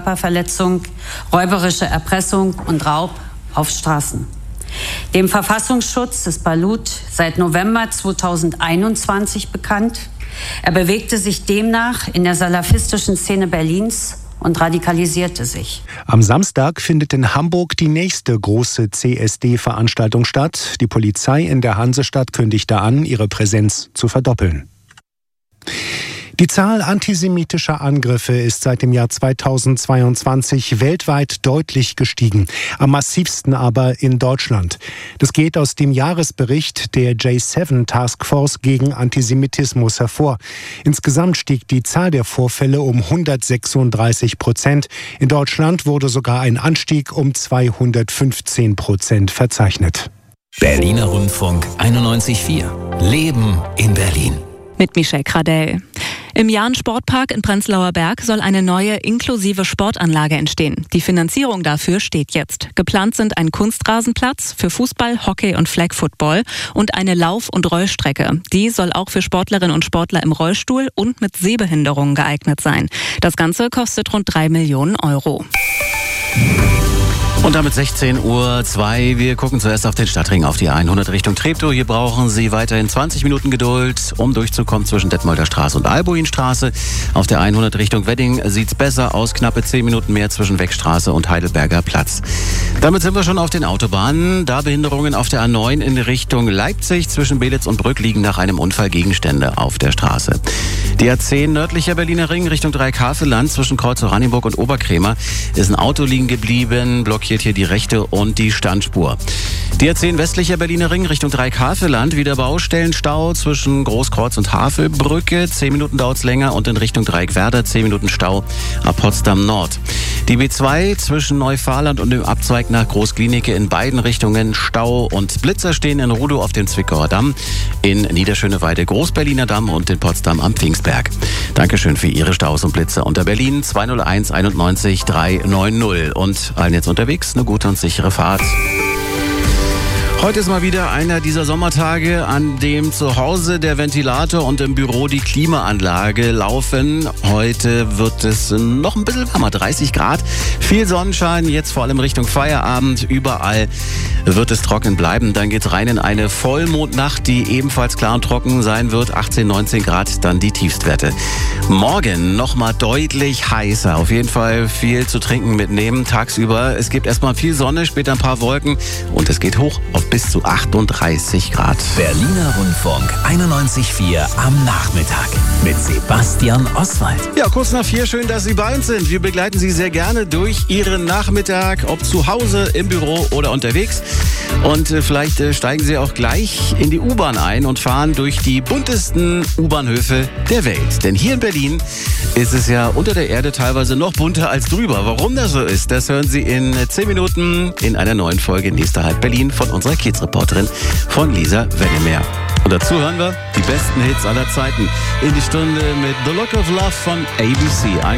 Körperverletzung, räuberische Erpressung und Raub auf Straßen. Dem Verfassungsschutz ist Balut seit November 2021 bekannt. Er bewegte sich demnach in der salafistischen Szene Berlins und radikalisierte sich. Am Samstag findet in Hamburg die nächste große CSD-Veranstaltung statt. Die Polizei in der Hansestadt kündigte an, ihre Präsenz zu verdoppeln. Die Zahl antisemitischer Angriffe ist seit dem Jahr 2022 weltweit deutlich gestiegen, am massivsten aber in Deutschland. Das geht aus dem Jahresbericht der J7 Taskforce gegen Antisemitismus hervor. Insgesamt stieg die Zahl der Vorfälle um 136%. In Deutschland wurde sogar ein Anstieg um 215% verzeichnet. Berliner Rundfunk 91.4. Leben in Berlin. Mit Michelle Kradell. Im Jahn-Sportpark in Prenzlauer Berg soll eine neue inklusive Sportanlage entstehen. Die Finanzierung dafür steht jetzt. Geplant sind ein Kunstrasenplatz für Fußball, Hockey und Flag Football und eine Lauf- und Rollstrecke. Die soll auch für Sportlerinnen und Sportler im Rollstuhl und mit Sehbehinderungen geeignet sein. Das Ganze kostet rund 3 Millionen Euro. Und damit 16:02 Uhr. Wir gucken zuerst auf den Stadtring, auf die A100 Richtung Treptow. Hier brauchen Sie weiterhin 20 Minuten Geduld, um durchzukommen zwischen Detmolder Straße und Albuinstraße. Auf der 100 Richtung Wedding sieht's besser aus. Knappe 10 Minuten mehr zwischen Weckstraße und Heidelberger Platz. Damit sind wir schon auf den Autobahnen. Da Behinderungen auf der A9 in Richtung Leipzig. Zwischen Belitz und Brück liegen nach einem Unfall Gegenstände auf der Straße. Die A10 nördlicher Berliner Ring Richtung Dreieck-Havelland zwischen Kreuz Oranienburg und Oberkrämer ist ein Auto liegen geblieben, blockiert hier die rechte und die Standspur. Die A10 westlicher Berliner Ring Richtung Dreieck-Havelland, wieder Baustellenstau zwischen Großkreuz und Havelbrücke. 10 Minuten dauert es länger und in Richtung Dreieck-Werder 10 Minuten Stau ab Potsdam Nord. Die B2 zwischen Neufahrland und dem Abzweig nach Großklinike in beiden Richtungen Stau und Blitzer stehen in Rudow auf dem Zwickauer Damm, in Niederschöneweide Großberliner Damm und in Potsdam am Pfingstberg. Dankeschön für Ihre Staus und Blitzer unter Berlin 201 91 390 und allen jetzt unterwegs eine gute und sichere Fahrt. Heute ist mal wieder einer dieser Sommertage, an dem zu Hause der Ventilator und im Büro die Klimaanlage laufen. Heute wird es noch ein bisschen wärmer, 30 Grad. Viel Sonnenschein, jetzt vor allem Richtung Feierabend. Überall wird es trocken bleiben. Dann geht's rein in eine Vollmondnacht, die ebenfalls klar und trocken sein wird. 18, 19 Grad, dann die Tiefstwerte. Morgen nochmal deutlich heißer. Auf jeden Fall viel zu trinken mitnehmen tagsüber. Es gibt erstmal viel Sonne, später ein paar Wolken und es geht hoch auf bis zu 38 Grad. Berliner Rundfunk 91.4 am Nachmittag mit Sebastian Oswald. Ja, kurz nach 4, schön, dass Sie bei uns sind. Wir begleiten Sie sehr gerne durch Ihren Nachmittag, ob zu Hause, im Büro oder unterwegs. Und vielleicht steigen Sie auch gleich in die U-Bahn ein und fahren durch die buntesten U-Bahnhöfe der Welt. Denn hier in Berlin ist es ja unter der Erde teilweise noch bunter als drüber. Warum das so ist, das hören Sie in 10 Minuten in einer neuen Folge Nächster Halt Berlin von unserer Kiez-Reporterin von Lisa Wennemer. Und dazu hören wir die besten Hits aller Zeiten in die Stunde mit The Look of Love von ABC.